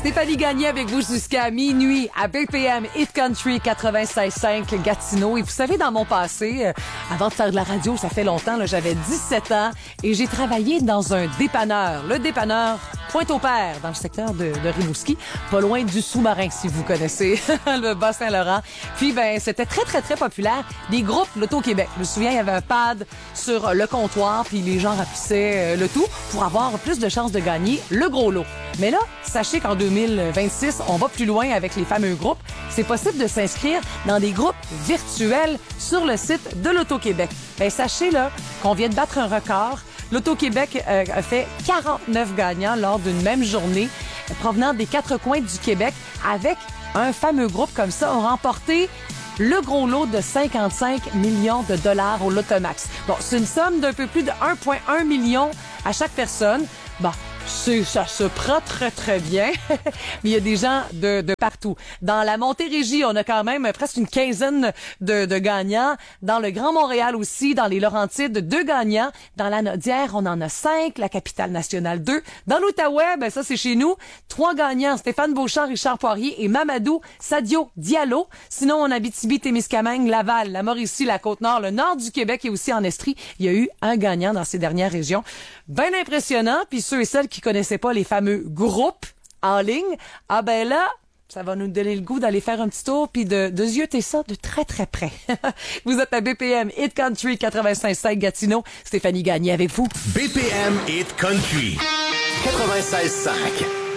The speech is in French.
Stéphanie Gagné avec vous jusqu'à minuit à BPM Hit Country 96.5 Gatineau. Et vous savez, dans mon passé, avant de faire de la radio, ça fait longtemps, là, j'avais 17 ans et j'ai travaillé dans un dépanneur. Le dépanneur Pointe-au-Père, dans le secteur de Rimouski, pas loin du sous-marin, si vous connaissez le Bas-Saint-Laurent. Puis, c'était très, très, très populaire. Des groupes L'Auto-Québec. Je me souviens, il y avait un pad sur le comptoir, puis les gens remplissaient le tout pour avoir plus de chances de gagner le gros lot. Mais là, sachez qu'en 2026, on va plus loin avec les fameux groupes. C'est possible de s'inscrire dans des groupes virtuels sur le site de l'Auto-Québec. Sachez là qu'on vient de battre un record. L'Auto-Québec a fait 49 gagnants lors d'une même journée provenant des 4 coins du Québec avec un fameux groupe comme ça ont remporté le gros lot de 55 millions de dollars au Lotomax. Bon, c'est une somme d'un peu plus de 1,1 million à chaque personne. Bon, ça se prend très, très bien. Mais il y a des gens de partout. Dans la Montérégie, on a quand même presque une quinzaine de gagnants. Dans le Grand Montréal aussi, dans les Laurentides, 2 gagnants. Dans la Naudière, on en a 5. La Capitale nationale, 2. Dans l'Outaouais, ça c'est chez nous. 3 gagnants. Stéphane Beauchamp, Richard Poirier et Mamadou Sadio Diallo. Sinon, en Abitibi-Témiscamingue, Laval, la Mauricie, la Côte-Nord, le nord du Québec et aussi en Estrie, il y a eu un gagnant dans ces dernières régions. Bien impressionnant. Puis ceux et celles qui connaissaient pas les fameux groupes en ligne, là, ça va nous donner le goût d'aller faire un petit tour puis de zioter ça de très, très près. Vous êtes à BPM Hit Country 96.5 Gatineau. Stéphanie Gagné avec vous. BPM Hit Country 96.5.